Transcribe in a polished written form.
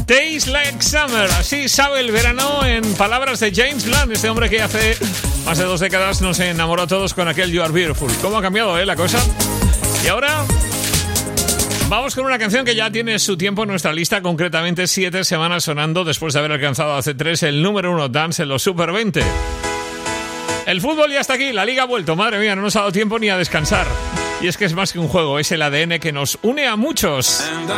Tastes Like Summer, así sabe el verano en palabras de James Blunt, este hombre que hace más de 2 décadas nos enamoró a todos con aquel You Are Beautiful. ¿Cómo ha cambiado, la cosa? Y ahora vamos con una canción que ya tiene su tiempo en nuestra lista, concretamente 7 semanas sonando después de haber alcanzado hace 3 el número 1 dance en los Super 20. El fútbol ya está aquí, la liga ha vuelto, madre mía, no nos ha dado tiempo ni a descansar. Y es que es más que un juego, es el ADN que nos une a muchos.